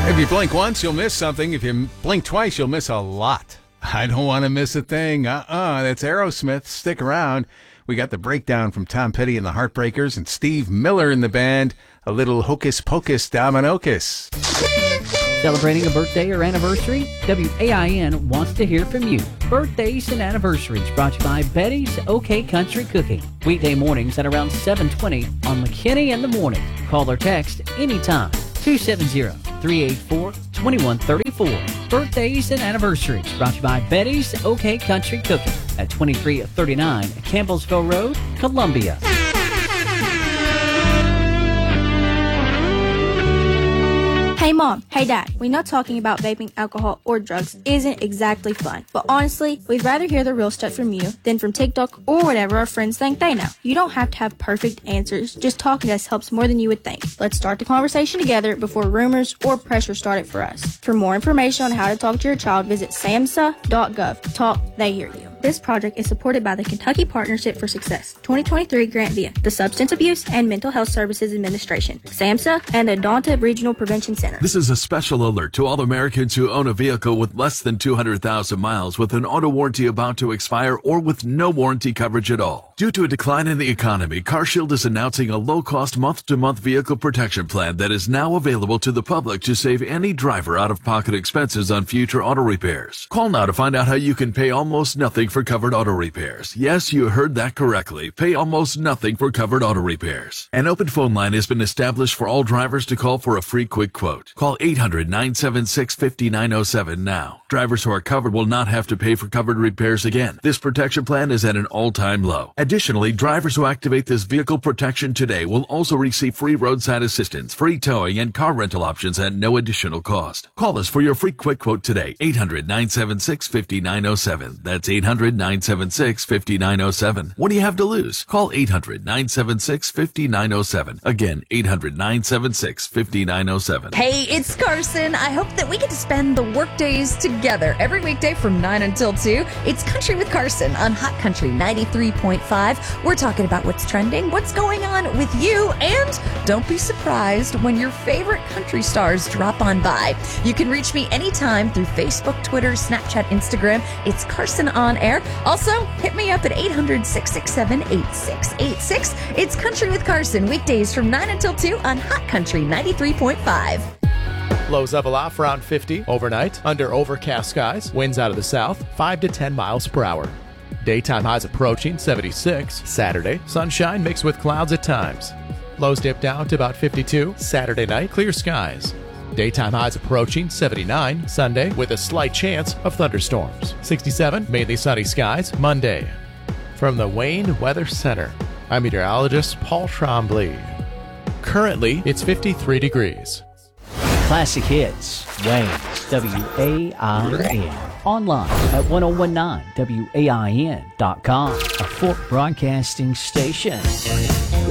If you blink once, you'll miss something. If you blink twice, you'll miss a lot. I don't want to miss a thing. That's Aerosmith. Stick around. We got the breakdown from Tom Petty and the Heartbreakers and Steve Miller in the band. A little hocus pocus dominocus. Celebrating a birthday or anniversary? WAIN wants to hear from you. Birthdays and anniversaries brought to you by Betty's OK Country Cooking. Weekday mornings at around 7:20 on McKinney in the Morning. Call or text anytime. 270-384-2134. Birthdays and anniversaries brought to you by Betty's OK Country Cooking at 2339 Campbellsville Road, Columbia. Hey Mom, hey Dad, we know talking about vaping, alcohol, or drugs isn't exactly fun. But honestly, we'd rather hear the real stuff from you than from TikTok or whatever our friends think they know. You don't have to have perfect answers. Just talking to us helps more than you would think. Let's start the conversation together before rumors or pressure start it for us. For more information on how to talk to your child, visit samhsa.gov. Talk, they hear you. This project is supported by the Kentucky Partnership for Success 2023 grant via the Substance Abuse and Mental Health Services Administration, SAMHSA, and the Adonta Regional Prevention Center. This is a special alert to all Americans who own a vehicle with less than 200,000 miles with an auto warranty about to expire or with no warranty coverage at all. Due to a decline in the economy, CarShield is announcing a low-cost month-to-month vehicle protection plan that is now available to the public to save any driver out-of-pocket expenses on future auto repairs. Call now to find out how you can pay almost nothing for covered auto repairs. Yes, you heard that correctly. Pay almost nothing for covered auto repairs. An open phone line has been established for all drivers to call for a free quick quote. Call 800-976-5907 now. Drivers who are covered will not have to pay for covered repairs again. This protection plan is at an all-time low. Additionally, drivers who activate this vehicle protection today will also receive free roadside assistance, free towing, and car rental options at no additional cost. Call us for your free quick quote today. 800-976-5907. That's 800-976-5907. What do you have to lose? Call 800-976-5907. Again, 800-976-5907. Hey, it's Carson. I hope that we get to spend the work days together every weekday from 9 until 2. It's Country with Carson on Hot Country 93.5. We're talking about what's trending, what's going on with you, and don't be surprised when your favorite country stars drop on by. You can reach me anytime through Facebook, Twitter, Snapchat, Instagram. It's Carson on Air. Also, hit me up at 800-667-8686. It's Country with Carson, weekdays from 9 until 2 on Hot Country 93.5. Lows up a lot for around 50 overnight. Under overcast skies, winds out of the south, 5 to 10 miles per hour. Daytime highs approaching 76. Saturday, sunshine mixed with clouds at times. Lows dip down to about 52. Saturday night, clear skies. Daytime highs approaching 79. Sunday, with a slight chance of thunderstorms. 67, mainly sunny skies Monday. From the Wayne Weather Center, I'm meteorologist Paul Trombley. Currently, it's 53 degrees. Classic Hits, Wayne, WAIN. Online at 1019WAIN.com, a Fort Broadcasting station.